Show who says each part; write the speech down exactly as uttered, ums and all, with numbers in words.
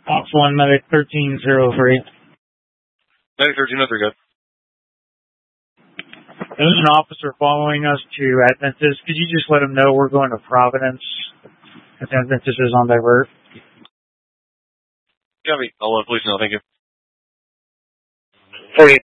Speaker 1: Ops one, medic thirteen oh three.
Speaker 2: Medic thirteen oh three, good.
Speaker 1: There's an officer following us to Adventist. Could you just let him know we're going to Providence? If Adventist is on divert.
Speaker 2: Copy. I'll let police know. Thank you.
Speaker 3: forty.